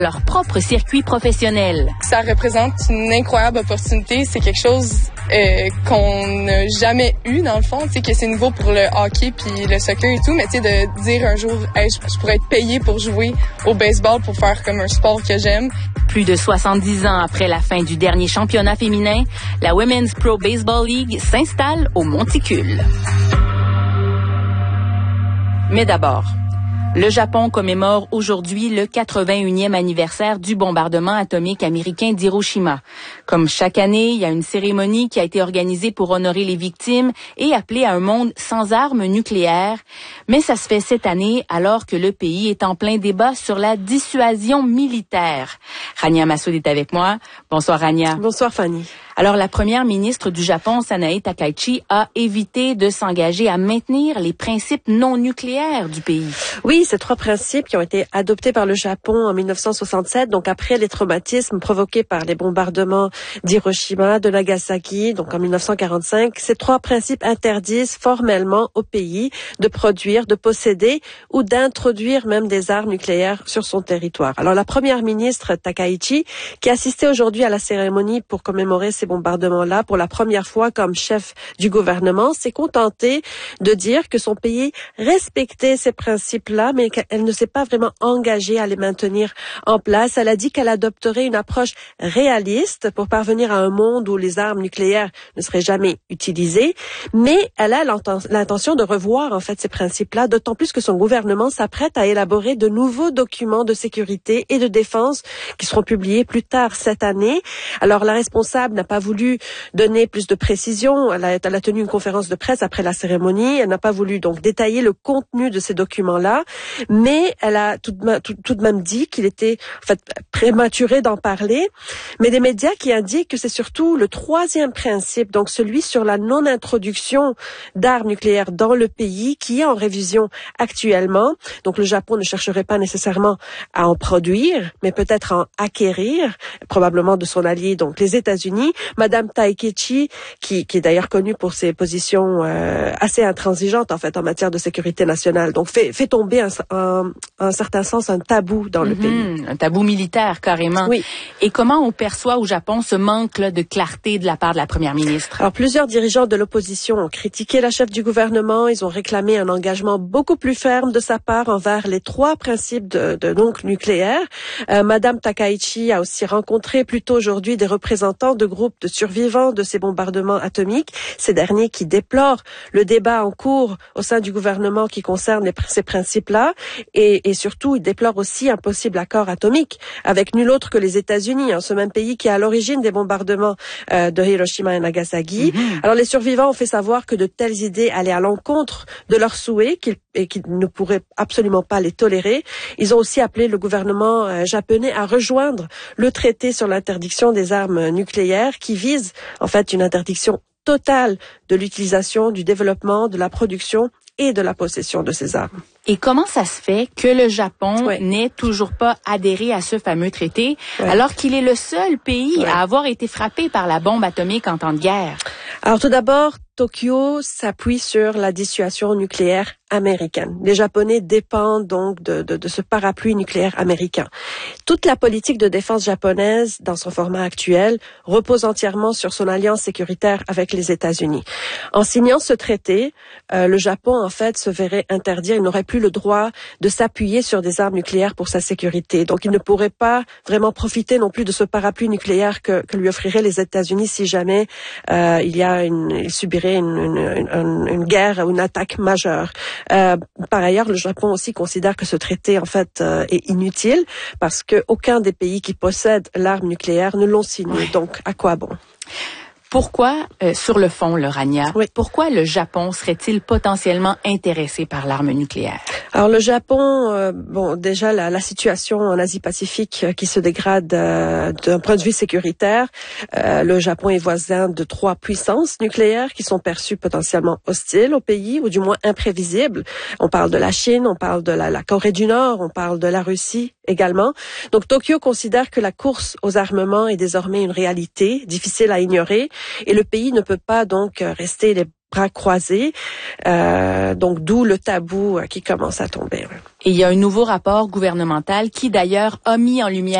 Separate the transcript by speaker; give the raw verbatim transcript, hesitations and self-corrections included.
Speaker 1: leur propre circuit professionnel.
Speaker 2: Ça représente une incroyable opportunité. C'est quelque chose euh, qu'on n'a jamais eu dans le fond. Tu sais que c'est nouveau pour le hockey puis le soccer et tout, mais tu sais de dire un jour, hey, je, je pourrais être payé pour jouer au baseball pour faire comme un sport que j'aime.
Speaker 1: Plus de soixante-dix ans après la fin du dernier championnat féminin, la Women's Pro Baseball League s'installe au Monticule. Mais d'abord, le Japon commémore aujourd'hui le quatre-vingt-unième anniversaire du bombardement atomique américain d'Hiroshima. Comme chaque année, il y a une cérémonie qui a été organisée pour honorer les victimes et appeler à un monde sans armes nucléaires. Mais ça se fait cette année alors que le pays est en plein débat sur la dissuasion militaire. Rania Massoud est avec moi. Bonsoir Rania.
Speaker 3: Bonsoir Fanny. Alors, la première ministre du Japon, Sanae Takaichi, a évité de s'engager à maintenir les principes non nucléaires du pays. Oui, ces trois principes qui ont été adoptés par le Japon en mille neuf cent soixante-sept, donc après les traumatismes provoqués par les bombardements d'Hiroshima, de Nagasaki, donc en mille neuf cent quarante-cinq, ces trois principes interdisent formellement au pays de produire, de posséder ou d'introduire même des armes nucléaires sur son territoire. Alors, la première ministre Takaichi, qui assistait aujourd'hui à la cérémonie pour commémorer ces bombardements-là pour la première fois comme chef du gouvernement, s'est contentée de dire que son pays respectait ces principes-là, mais qu'elle ne s'est pas vraiment engagée à les maintenir en place. Elle a dit qu'elle adopterait une approche réaliste pour parvenir à un monde où les armes nucléaires ne seraient jamais utilisées, mais elle a l'intention de revoir en fait ces principes-là, d'autant plus que son gouvernement s'apprête à élaborer de nouveaux documents de sécurité et de défense qui seront publiés plus tard cette année. Alors, la responsable n'a pas voulu donner plus de précisions. Elle a, elle a tenu une conférence de presse après la cérémonie. Elle n'a pas voulu donc détailler le contenu de ces documents-là, mais elle a tout de même, tout, tout de même dit qu'il était en fait prématuré d'en parler. Mais des médias qui indiquent que c'est surtout le troisième principe, donc celui sur la non-introduction d'armes nucléaires dans le pays, qui est en révision actuellement. Donc le Japon ne chercherait pas nécessairement à en produire, mais peut-être à en acquérir, probablement de son allié, donc les États-Unis. Madame Takaichi, qui, qui est d'ailleurs connue pour ses positions euh, assez intransigeantes en fait en matière de sécurité nationale, donc fait, fait tomber un, un, un certain sens un tabou dans le
Speaker 1: mm-hmm,
Speaker 3: pays.
Speaker 1: Un tabou militaire carrément.
Speaker 3: Oui.
Speaker 1: Et comment on perçoit au Japon ce manque là, de clarté de la part de la première ministre?
Speaker 3: Alors plusieurs dirigeants de l'opposition ont critiqué la chef du gouvernement. Ils ont réclamé un engagement beaucoup plus ferme de sa part envers les trois principes de, de donc nucléaire. Euh, Madame Takaichi a aussi rencontré plus tôt aujourd'hui des représentants de groupes de survivants de ces bombardements atomiques. Ces derniers qui déplorent le débat en cours au sein du gouvernement qui concerne les, ces principes-là, et, et surtout ils déplorent aussi un possible accord atomique avec nul autre que les États-Unis, hein, ce même pays qui est à l'origine des bombardements euh, de Hiroshima et Nagasaki. Mm-hmm. Alors les survivants ont fait savoir que de telles idées allaient à l'encontre de leurs souhaits qu'ils, et qu'ils ne pourraient absolument pas les tolérer. Ils ont aussi appelé le gouvernement euh, japonais à rejoindre le traité sur l'interdiction des armes nucléaires qui vise en fait une interdiction totale de l'utilisation, du développement, de la production et de la possession de ces armes.
Speaker 1: Et comment ça se fait que le Japon
Speaker 3: ouais.
Speaker 1: n'ait toujours pas adhéré à ce fameux traité, ouais. alors qu'il est le seul pays ouais. à avoir été frappé par la bombe atomique en temps de guerre?
Speaker 3: Alors tout d'abord, Tokyo s'appuie sur la dissuasion nucléaire américaine. Les Japonais dépendent donc de, de, de ce parapluie nucléaire américain. Toute la politique de défense japonaise, dans son format actuel, repose entièrement sur son alliance sécuritaire avec les États-Unis. En signant ce traité, euh, le Japon, en fait, se verrait interdire, il n'aurait plus le droit de s'appuyer sur des armes nucléaires pour sa sécurité. Donc, il ne pourrait pas vraiment profiter non plus de ce parapluie nucléaire que, que lui offriraient les États-Unis si jamais euh, il y a une, il subirait une, une, une, une guerre ou une attaque majeure. Euh, par ailleurs, le Japon aussi considère que ce traité, en fait, euh, est inutile parce que aucun des pays qui possèdent l'arme nucléaire ne l'ont signé. Oui. Donc, à quoi bon?
Speaker 1: Pourquoi, euh, sur le fond, le Rania,
Speaker 3: oui.
Speaker 1: pourquoi le Japon serait-il potentiellement intéressé par l'arme nucléaire?
Speaker 3: Alors le Japon, euh, bon déjà la, la situation en Asie-Pacifique euh, qui se dégrade euh, d'un point de vue sécuritaire. Euh, le Japon est voisin de trois puissances nucléaires qui sont perçues potentiellement hostiles au pays, ou du moins imprévisibles. On parle de la Chine, on parle de la, la Corée du Nord, on parle de la Russie également. Donc Tokyo considère que la course aux armements est désormais une réalité difficile à ignorer et le pays ne peut pas donc rester les bras croisés. Euh, donc d'où le tabou qui commence à tomber.
Speaker 1: Et il y a un nouveau rapport gouvernemental qui d'ailleurs a mis en lumière